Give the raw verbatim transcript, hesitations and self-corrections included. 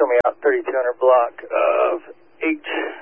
show me out thirty-two hundred block of eight